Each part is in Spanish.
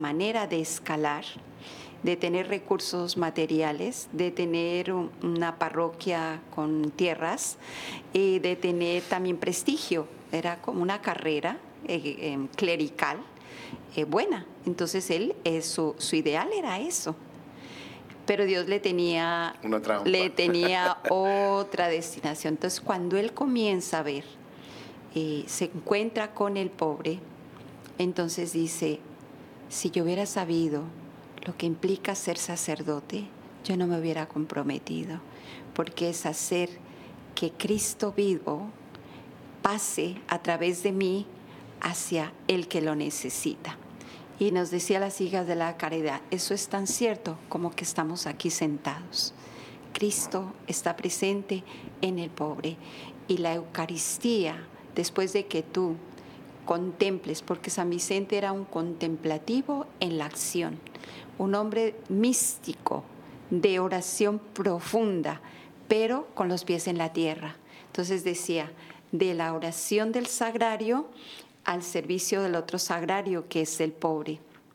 manera de escalar, de tener recursos materiales, de tener una parroquia con tierras y de tener también prestigio. Era como una carrera clerical buena. Entonces su ideal era eso. Pero Dios Una le trampa. tenía otra destinación. Entonces cuando él comienza a ver, se encuentra con el pobre, entonces dice, si yo hubiera sabido lo que implica ser sacerdote, yo no me hubiera comprometido, porque es hacer que Cristo vivo pase a través de mí hacia el que lo necesita. Y nos decía las hijas de la caridad, eso es tan cierto como que estamos aquí sentados. Cristo está presente en el pobre. Y la Eucaristía, después de que tú contemples, porque San Vicente era un contemplativo en la acción, un hombre místico, de oración profunda, pero con los pies en la tierra. Entonces decía, de la oración del sagrario al servicio del otro sagrario, que es el pobre.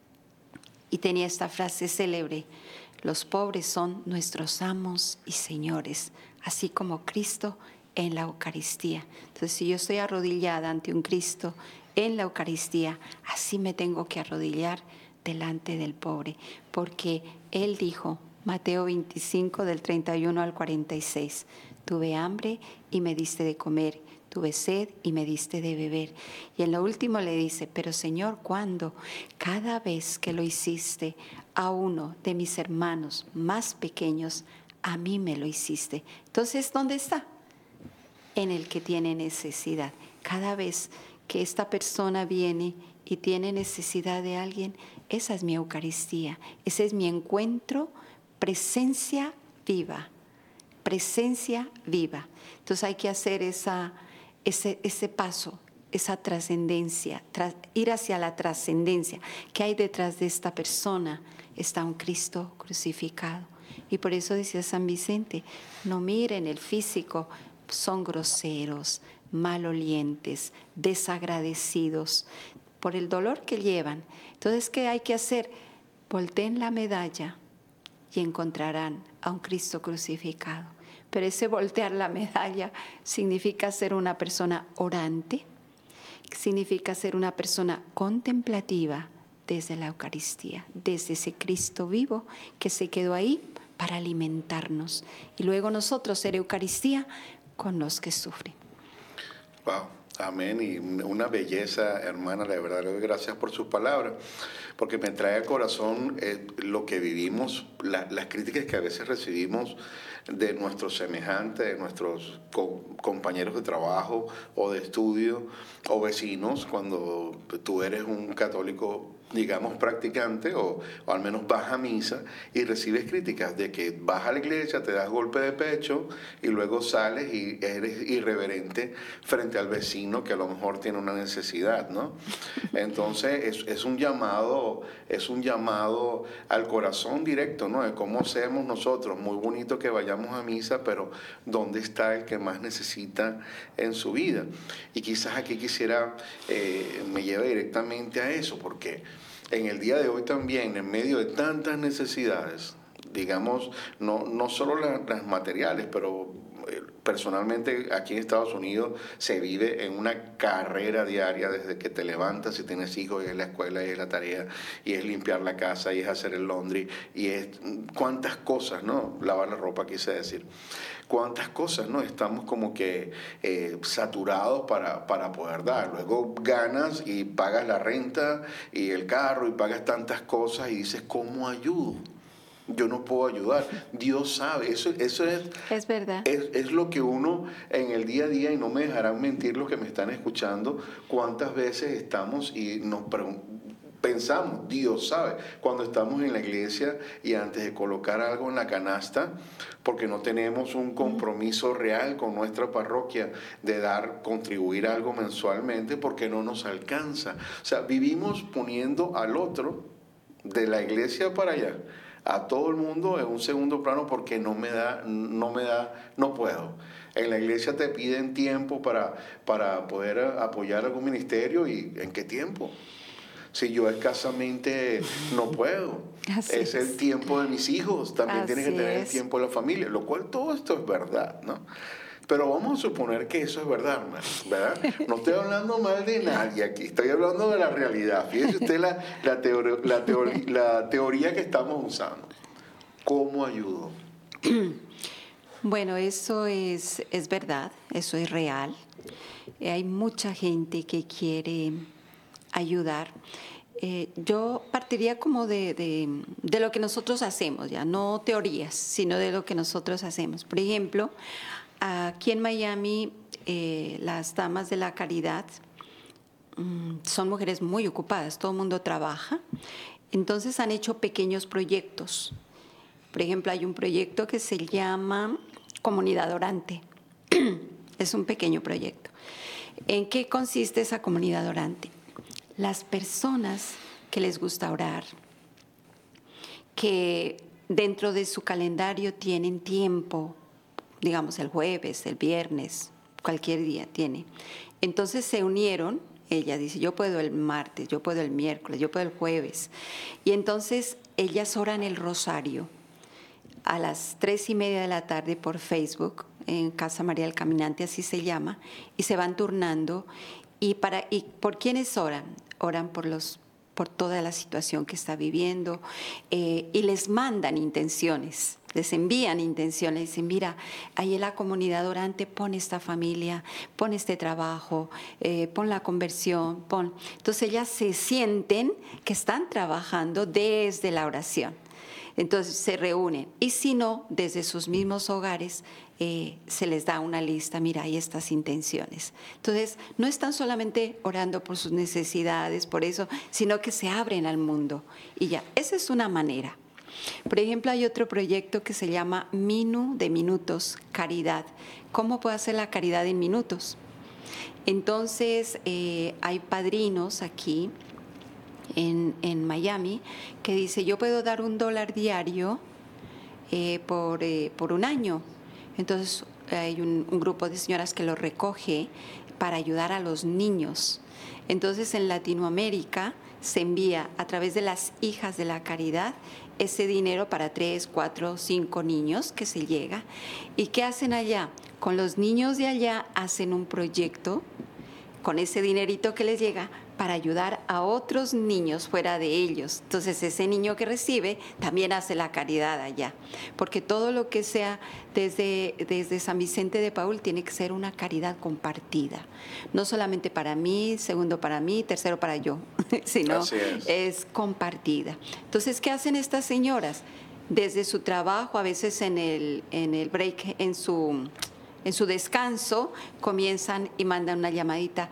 Y tenía esta frase célebre, los pobres son nuestros amos y señores, así como Cristo en la Eucaristía. Entonces, si yo estoy arrodillada ante un Cristo en la Eucaristía, así me tengo que arrodillar delante del pobre, porque Él dijo, Mateo 25, del 31 al 46, tuve hambre y me diste de comer, tuve sed y me diste de beber. Y en lo último le dice, pero Señor, ¿cuándo? Cada vez que lo hiciste a uno de mis hermanos más pequeños, a mí me lo hiciste. Entonces, ¿dónde está? En el que tiene necesidad. Cada vez que esta persona viene y tiene necesidad de alguien, esa es mi Eucaristía, ese es mi encuentro, presencia viva, presencia viva. Entonces hay que hacer ese paso, esa trascendencia, ir hacia la trascendencia. ¿Qué hay detrás de esta persona? Está un Cristo crucificado. Y por eso decía San Vicente, no miren el físico, son groseros, malolientes, desagradecidos por el dolor que llevan. Entonces, ¿qué hay que hacer? Volteen la medalla y encontrarán a un Cristo crucificado. Pero ese voltear la medalla significa ser una persona orante, significa ser una persona contemplativa desde la Eucaristía, desde ese Cristo vivo que se quedó ahí para alimentarnos. Y luego nosotros ser Eucaristía con los que sufren. Wow, amén. Y una belleza, hermana, de verdad, le doy gracias por sus palabras, porque me trae al corazón lo que vivimos, las críticas que a veces recibimos de nuestros semejantes, de nuestros compañeros de trabajo o de estudio o vecinos, cuando tú eres un católico, digamos, practicante o al menos vas a misa y recibes críticas de que vas a la iglesia, te das golpe de pecho y luego sales y eres irreverente frente al vecino que a lo mejor tiene una necesidad, ¿no? Entonces es un llamado al corazón directo, ¿no? De cómo hacemos nosotros. Muy bonito que vayamos a misa, pero ¿dónde está el que más necesita en su vida? Y quizás aquí me lleva directamente a eso, porque en el día de hoy también, en medio de tantas necesidades, digamos, no solo las materiales, pero personalmente aquí en Estados Unidos se vive en una carrera diaria desde que te levantas, si tienes hijos, y es la escuela, y es la tarea, y es limpiar la casa, y es hacer el laundry, y es cuántas cosas, ¿no? Lavar la ropa, quise decir. Cuántas cosas, ¿no? Estamos como que saturados para poder dar. Luego ganas y pagas la renta y el carro y pagas tantas cosas y dices, ¿cómo ayudo? Yo no puedo ayudar. Dios sabe. Eso Es verdad. es lo que uno en el día a día, y no me dejarán mentir los que me están escuchando, cuántas veces estamos y pensamos, Dios sabe, cuando estamos en la iglesia y antes de colocar algo en la canasta, porque no tenemos un compromiso real con nuestra parroquia de contribuir algo mensualmente, porque no nos alcanza. O sea, vivimos poniendo al otro de la iglesia para allá, a todo el mundo en un segundo plano, porque no puedo. En la iglesia te piden tiempo para poder apoyar algún ministerio, y ¿en qué tiempo? Si yo escasamente no puedo. Así Es el tiempo de mis hijos, también tienes que Así tener el es. tiempo de la familia, lo cual todo esto es verdad, ¿no? Pero vamos a suponer que eso es verdad, hermano, ¿verdad? No estoy hablando mal de nadie aquí, estoy hablando de la realidad. Fíjese usted la teoría que estamos usando. ¿Cómo ayudo? Bueno, eso es verdad, eso es real. Hay mucha gente que quiere ayudar. Yo partiría como de lo que nosotros hacemos, ya no teorías, sino de lo que nosotros hacemos. Por ejemplo, aquí en Miami, las damas de la caridad son mujeres muy ocupadas, todo el mundo trabaja, entonces han hecho pequeños proyectos. Por ejemplo, hay un proyecto que se llama Comunidad Orante. Es un pequeño proyecto. ¿En qué consiste esa comunidad orante? Las personas que les gusta orar, que dentro de su calendario tienen tiempo, digamos el jueves, el viernes, cualquier día tiene. Entonces se unieron, ella dice, yo puedo el martes, yo puedo el miércoles, yo puedo el jueves. Y entonces ellas oran el rosario a las 3:30 de la tarde por Facebook, en Casa María del Caminante, así se llama, y se van turnando. ¿Y por quiénes oran? Oran por toda la situación que está viviendo, y les mandan intenciones, les envían intenciones, dicen, mira, ahí en la comunidad orante pon esta familia, pon este trabajo, pon la conversión, pon. Entonces ellas se sienten que están trabajando desde la oración. Entonces se reúnen, y si no, desde sus mismos hogares se les da una lista, mira, hay estas intenciones. Entonces no están solamente orando por sus necesidades, por eso, sino que se abren al mundo. Y ya, esa es una manera. Por ejemplo, hay otro proyecto que se llama Minu de Minutos, Caridad. ¿Cómo puedo hacer la caridad en minutos? Entonces hay padrinos aquí en Miami que dice, yo puedo dar $1 diario por un año. Entonces hay un grupo de señoras que lo recoge para ayudar a los niños. Entonces en Latinoamérica se envía a través de las hijas de la caridad ese dinero para 3, 4, 5 niños que se llega. ¿Y qué hacen allá? Con los niños de allá hacen un proyecto con ese dinerito que les llega para ayudar a otros niños fuera de ellos. Entonces ese niño que recibe también hace la caridad allá, porque todo lo que sea desde San Vicente de Paúl tiene que ser una caridad compartida, no solamente para mí, segundo para mí, tercero para yo, sino es compartida. Entonces, ¿qué hacen estas señoras? Desde su trabajo, a veces en el break, en su descanso, comienzan y mandan una llamadita,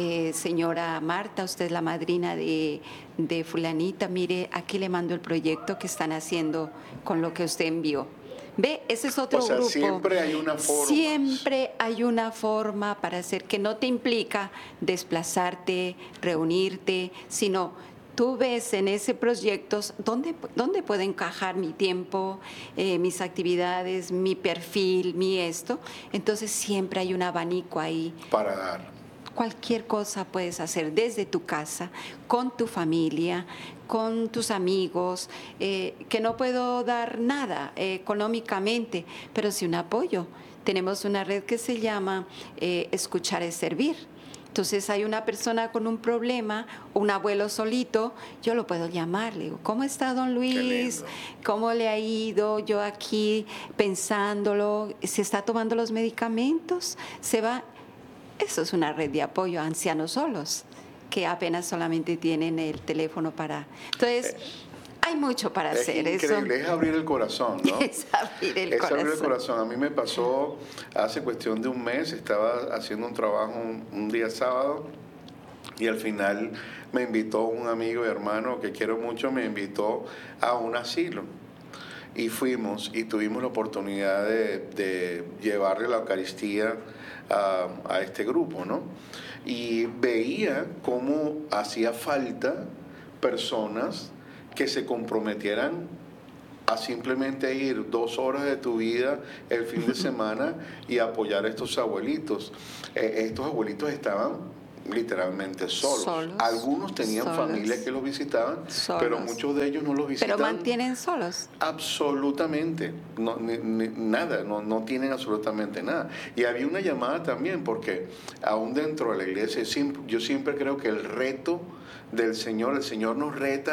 señora Marta, usted es la madrina de fulanita, mire, aquí le mando el proyecto que están haciendo con lo que usted envió. ¿Ve? Ese es otro grupo. Siempre hay una forma. Siempre hay una forma para hacer, que no te implica desplazarte, reunirte, sino tú ves en ese proyecto dónde puede encajar mi tiempo, mis actividades, mi perfil, mi esto. Entonces siempre hay un abanico ahí. Para dar. Cualquier cosa puedes hacer desde tu casa, con tu familia, con tus amigos, que no puedo dar nada económicamente, pero sí un apoyo. Tenemos una red que se llama Escuchar es Servir. Entonces hay una persona con un problema, un abuelo solito, yo lo puedo llamar, le digo, ¿cómo está don Luis? ¿Cómo le ha ido? Yo aquí pensándolo, ¿se está tomando los medicamentos? ¿Se va? Eso es una red de apoyo a ancianos solos, que apenas solamente tienen el teléfono para... Entonces, hay mucho para hacer. Es increíble, es abrir el corazón, ¿no? Es abrir el corazón. Abrir el corazón. A mí me pasó hace cuestión de un mes, estaba haciendo un trabajo un día sábado y al final me invitó un amigo y hermano que quiero mucho, me invitó a un asilo. Y fuimos y tuvimos la oportunidad de llevarle la Eucaristía a este grupo, ¿no? Y veía cómo hacía falta personas que se comprometieran a simplemente ir 2 horas de tu vida el fin de semana y apoyar a estos abuelitos. Estos abuelitos estaban literalmente solos. Solos, Algunos tenían solos, familias que los visitaban, solos. pero muchos de ellos no los visitan. Pero mantienen solos. Absolutamente, nada, no tienen absolutamente nada. Y había una llamada también, porque aún dentro de la iglesia, yo siempre creo que el reto del Señor, el Señor nos reta